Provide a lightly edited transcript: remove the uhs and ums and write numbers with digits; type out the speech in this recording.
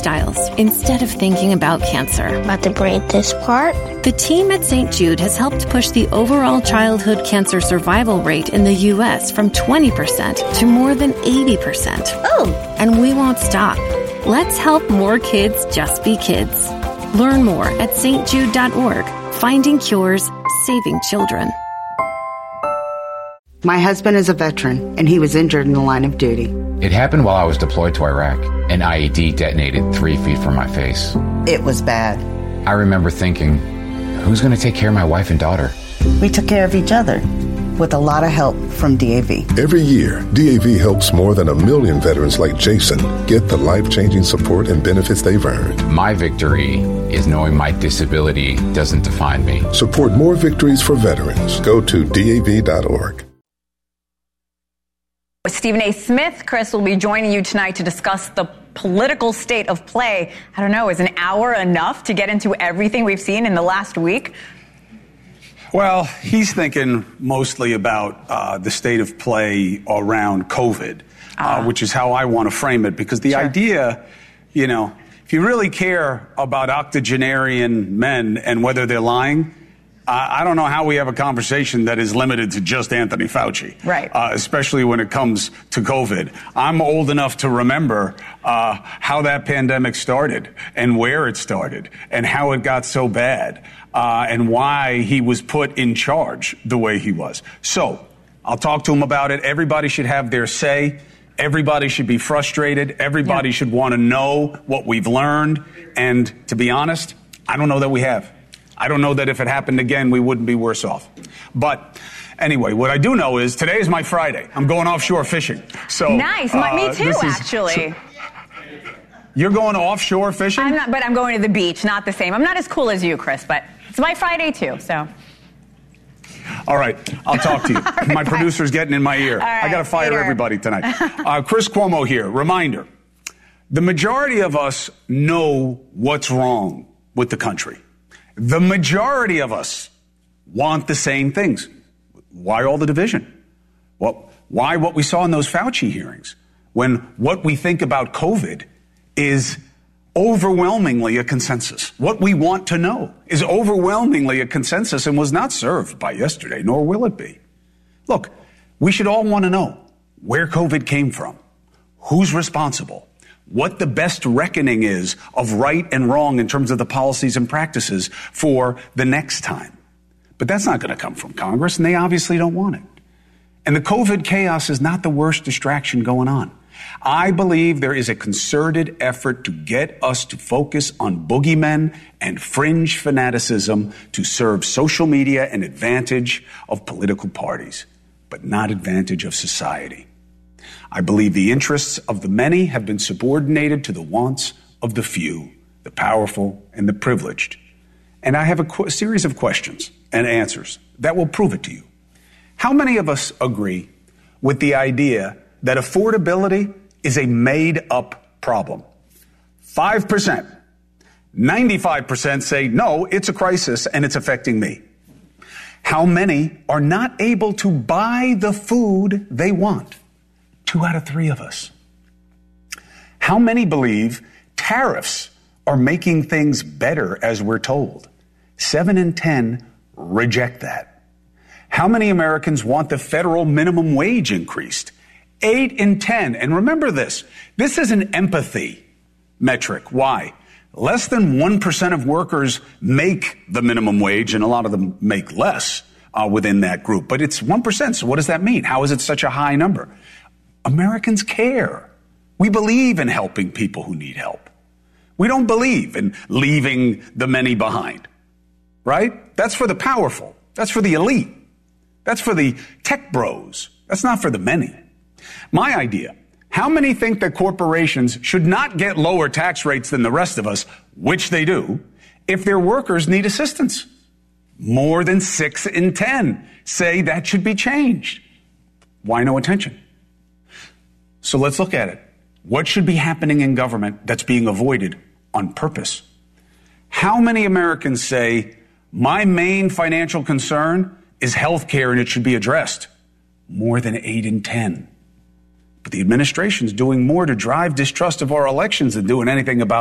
lifestyles instead of thinking about cancer. About to braid this part? The team at St. Jude has helped push the overall childhood cancer survival rate in the U.S. from 20% to more than 80%. Oh! And we won't stop. Let's help more kids just be kids. Learn more at stjude.org. Finding cures, saving children. My husband is a veteran, and he was injured in the line of duty. It happened while I was deployed to Iraq. An IED detonated 3 feet from my face. It was bad. I remember thinking, who's going to take care of my wife and daughter? We took care of each other, with a lot of help from DAV. Every year, DAV helps more than 1 million veterans like Jason get the life-changing support and benefits they've earned. My victory is knowing my disability doesn't define me. Support more victories for veterans. Go to DAV.org. Stephen A. Smith, Chris, will be joining you tonight to discuss the political state of play. I don't know, is an hour enough to get into everything we've seen in the last week? Well, he's thinking mostly about the state of play around COVID, which is how I want to frame it, because the idea, you know, if you really care about octogenarian men and whether they're lying, I don't know how we have a conversation that is limited to just Anthony Fauci. Right. Especially when it comes to COVID. I'm old enough to remember how that pandemic started and where it started and how it got so bad and why he was put in charge the way he was. So I'll talk to him about it. Everybody should have their say. Everybody should be frustrated. Everybody should want to know what we've learned. And to be honest, I don't know that we have. I don't know that if it happened again, we wouldn't be worse off. But anyway, what I do know is today is my Friday. I'm going offshore fishing. So nice. Me too, actually. You're going offshore fishing? I'm not, but I'm going to the beach. Not the same. I'm not as cool as you, Chris, but it's my Friday too, so. All right. I'll talk to you. Right, my producer's getting in my ear. Right, I got to fire everybody tonight. Chris Cuomo here. Reminder. The majority of us know what's wrong with the country. The majority of us want the same things. Why all the division? Well, why what we saw in those Fauci hearings when what we think about COVID is overwhelmingly a consensus? What we want to know is overwhelmingly a consensus and was not served by yesterday, nor will it be. Look, we should all want to know where COVID came from, who's responsible, what the best reckoning is of right and wrong in terms of the policies and practices for the next time. But that's not going to come from Congress, and they obviously don't want it. And the COVID chaos is not the worst distraction going on. I believe there is a concerted effort to get us to focus on boogeymen and fringe fanaticism to serve social media and advantage of political parties, but not advantage of society. I believe the interests of the many have been subordinated to the wants of the few, the powerful and the privileged. And I have a series of questions and answers that will prove it to you. How many of us agree with the idea that affordability is a made-up problem? 5%. 95% say, no, it's a crisis and it's affecting me. How many are not able to buy the food they want? 2 out of 3 of us. How many believe tariffs are making things better as we're told? 7 in 10 reject that. How many Americans want the federal minimum wage increased? 8 in 10. And remember this is an empathy metric. Why? Less than 1% of workers make the minimum wage, and a lot of them make less within that group. But it's 1%. So what does that mean? How is it such a high number? Americans care. We believe in helping people who need help. We don't believe in leaving the many behind, right? That's for the powerful. That's for the elite. That's for the tech bros. That's not for the many. My idea, how many think that corporations should not get lower tax rates than the rest of us, which they do, if their workers need assistance? More than 6 in 10 say that should be changed. Why no attention? So let's look at it. What should be happening in government that's being avoided on purpose? How many Americans say, my main financial concern is health care and it should be addressed? More than 8 in 10. But the administration's doing more to drive distrust of our elections than doing anything about